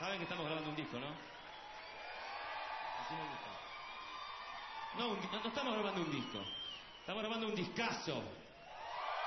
Saben que estamos grabando un disco, ¿no? Así me gusta. No, no estamos grabando un disco. Estamos grabando un discazo.